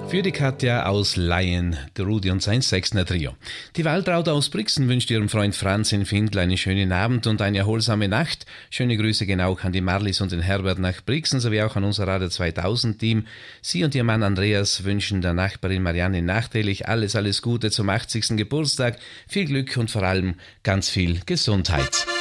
Für die Katja aus Laien, der Rudi und sein Sechsner Trio. Die Waltraud aus Brixen wünscht ihrem Freund Franz in Findl einen schönen Abend und eine erholsame Nacht. Schöne Grüße gehen auch an die Marlies und den Herbert nach Brixen, sowie auch an unser Radio 2000 Team. Sie und ihr Mann Andreas wünschen der Nachbarin Marianne nachträglich alles Gute zum 80. Geburtstag, viel Glück und vor allem ganz viel Gesundheit.